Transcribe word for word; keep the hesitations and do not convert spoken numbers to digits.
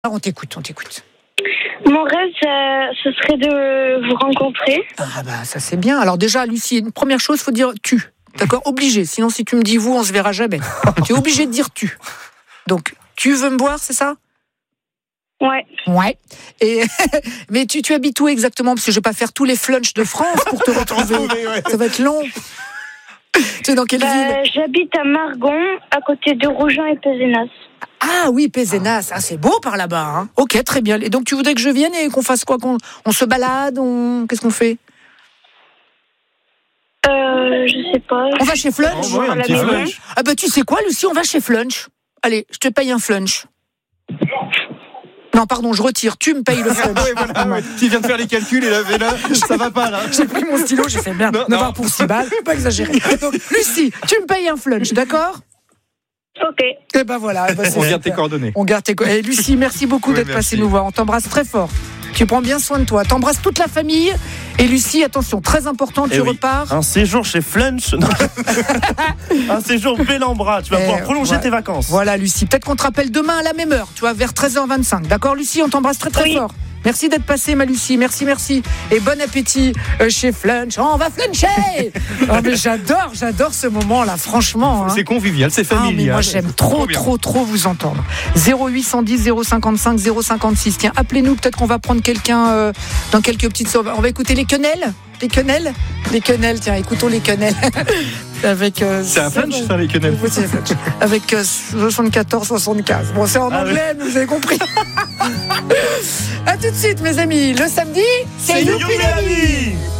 On t'écoute, on t'écoute. Mon rêve, ça, ce serait de vous rencontrer. Ah bah ça c'est bien. Alors déjà, Lucie, une première chose, faut dire tu. D'accord, obligé. Sinon, si tu me dis vous, on se verra jamais. Tu es obligé de dire tu. Donc, tu veux me voir, c'est ça ? Ouais. Ouais. Et mais tu, tu habites où exactement ? Parce que je vais pas faire tous les flunchs de France pour te retrouver. Ça va être long. Tu es dans quelle bah, ville ? J'habite à Margon, à côté de Rougen et Pézenas. Ah oui, Pézenas, ah, c'est beau par là-bas. Hein. Ok, très bien. Et donc tu voudrais que je vienne et qu'on fasse quoi ? qu'on, On se balade on... Qu'est-ce qu'on fait ? Euh, je sais pas. On va chez Flunch ? Oh, ouais, un petit flunch. Ah bah tu sais quoi, Lucie, on va chez Flunch. Allez, je te paye un flunch. Non, pardon, je retire. Tu me payes le flunch. Ouais, voilà, ouais. Tu viens de faire les calculs et là, et là ça va pas là. J'ai pris mon stylo, j'ai fait merde. Non, neuf non. heures pour six balles, pas exagérer. Donc, Lucie, tu me payes un flunch, d'accord ? Ok. Eh ben voilà. Eh ben c'est On garde super. tes coordonnées. On garde tes co- Eh, Lucie, merci beaucoup Oui, d'être merci. passée nous voir. On t'embrasse très fort. Tu prends bien soin de toi. T'embrasses toute la famille. Et Lucie, attention, très important, tu Eh oui. repars. Un séjour chez Flunch. Non. Un séjour Bellambra. Tu vas Eh, pouvoir prolonger ouais. tes vacances. Voilà, Lucie. Peut-être qu'on te rappelle demain à la même heure, tu vois, vers treize heures vingt-cinq. D'accord, Lucie, on t'embrasse très très Oui. fort. Merci d'être passée, ma Lucie. Merci, merci. Et bon appétit euh, chez Flunch. Oh, on va fluncher. Oh, mais j'adore, j'adore ce moment-là, franchement. Hein. C'est convivial, c'est Ah, familial. mais moi j'aime trop, bien. trop, trop vous entendre. zéro huit cent dix, zéro cinquante-cinq, zéro cinquante-six. Tiens, appelez-nous, peut-être qu'on va prendre quelqu'un euh, dans quelques petites... On va écouter les quenelles. Les quenelles Les quenelles, tiens, écoutons les quenelles. Avec, euh, C'est un flunch, ça, les quenelles. Oui, c'est un flunch. Avec euh, soixante-quatorze soixante-quinze. Bon, c'est en Ah anglais, mais vous avez compris. A tout de suite, mes amis. Le samedi, c'est C'est Youpi Youpi la la vie. vie.